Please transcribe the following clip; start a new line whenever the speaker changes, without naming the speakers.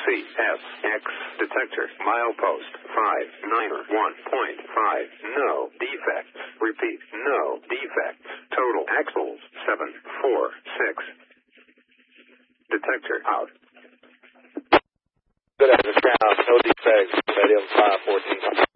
CSX detector milepost 591.5. No defects. Repeat, no defects. Total axles 746. Detector out.
Good afternoon, Ground. No defects. Medium 514.